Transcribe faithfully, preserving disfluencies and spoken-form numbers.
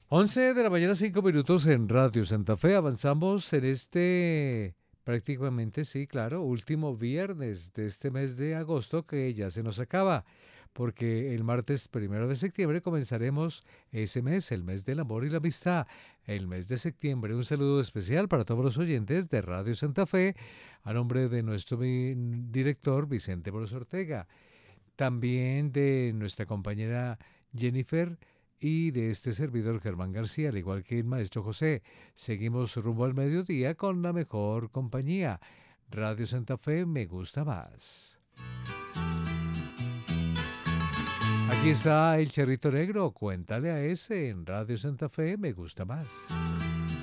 Once de la mañana, cinco minutos en Radio Santa Fe. Avanzamos en este, prácticamente sí, claro, último viernes de este mes de agosto que ya se nos acaba, porque el martes primero de septiembre comenzaremos ese mes, el mes del amor y la amistad, el mes de septiembre. Un saludo especial para todos los oyentes de Radio Santa Fe, a nombre de nuestro mi- director Vicente Boros Ortega, también de nuestra compañera Jennifer y de este servidor Germán García, al igual que el maestro José. Seguimos rumbo al mediodía con la mejor compañía. Radio Santa Fe me gusta más. Aquí está el Charrito Negro, cuéntale a ese en Radio Santa Fe me gusta más.